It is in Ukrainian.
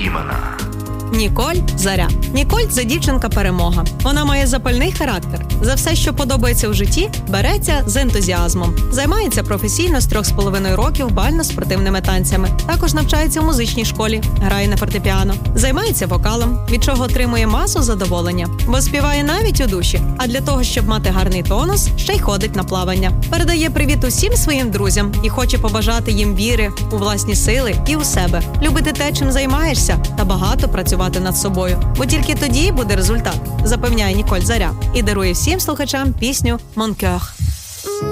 несподівана. Ніколь Заря. Ніколь – це дівчинка-перемога. Вона має запальний характер. За все, що подобається в житті, береться з ентузіазмом. Займається професійно з 3,5 років бально-спортивними танцями. Також навчається в музичній школі, грає на фортепіано. Займається вокалом, від чого отримує масу задоволення. Бо співає навіть у душі. А для того, щоб мати гарний тонус, ще й ходить на плавання. Передає привіт усім своїм друзям і хоче побажати їм віри у власні сили і у себе. Любити те, чим займаєшся, та багато працювати над собою. Бо тільки тоді буде результат, запевняє Ніколь Заря і дарує всім слухачам пісню «Mon cœur».